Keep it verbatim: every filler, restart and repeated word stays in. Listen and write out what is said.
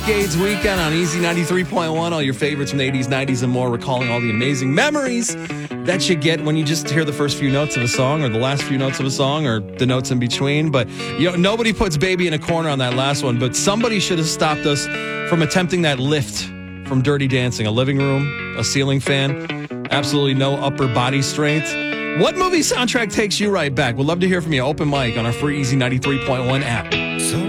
Decades Weekend on Easy ninety-three point one. All your favorites from the eighties, nineties, and more. Recalling all the amazing memories that you get when you just hear the first few notes of a song or the last few notes of a song or the notes in between. But, you know, nobody puts Baby in a Corner on that last one, but somebody should have stopped us from attempting that lift from Dirty Dancing. A living room, a ceiling fan, absolutely no upper body strength. What movie soundtrack takes you right back? We'd love to hear from you. Open mic on our free Easy ninety-three point one app.